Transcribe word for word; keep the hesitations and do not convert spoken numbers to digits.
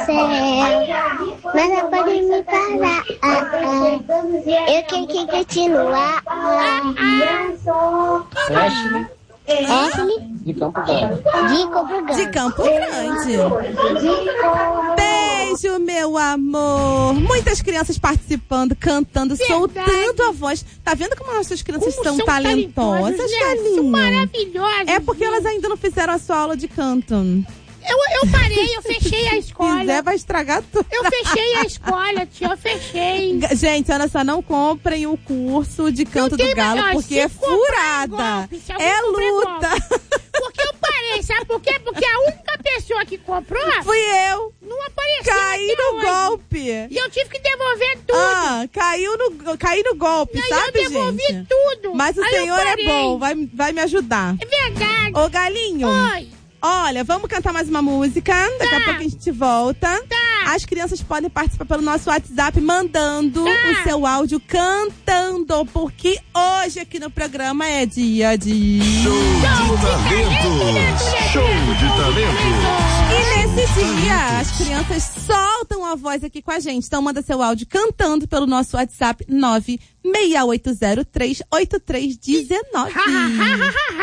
céu, nada pode me parar. Ah, ah. Eu quero que continuar. Ah, ah. Ashley. Ashley? De Campo Grande. De Campo Grande. De Campo Grande. Beijo, meu amor. Muitas crianças participando, cantando, Verdade. soltando a voz. Tá vendo como nossas crianças Como são, são talentosas, talentosas, né? Galinha? São maravilhosas. É porque né? elas ainda não fizeram a sua aula de canto. Eu, eu parei, eu fechei a escola. Se quiser, vai estragar tudo. Eu fechei a escola, tia, eu fechei. Gente, olha só, não comprem o curso de canto do tem galo, mais, ó, porque se é comprar furada. golpe, se alguém É comprar luta. Porque eu parei, sabe por quê? Porque a única pessoa que comprou Fui eu. não apareceu. Caí até no hoje. golpe. E eu tive que devolver tudo. Ah, caiu no, caí no golpe, Aí sabe, eu devolvi gente? tudo. Mas o Aí eu Senhor é parei. bom, vai, vai me ajudar. É verdade. Ô, Galinho. Oi. Olha, vamos cantar mais uma música. Daqui Tá. a pouco a gente volta. Tá. As crianças podem participar pelo nosso WhatsApp mandando Tá. o seu áudio cantando, porque hoje aqui no programa é dia de... Show de talentos! Show de talentos! E nesse dia, as crianças soltam a voz aqui com a gente. Então manda seu áudio cantando pelo nosso WhatsApp nove seis oito zero três oito três um nove.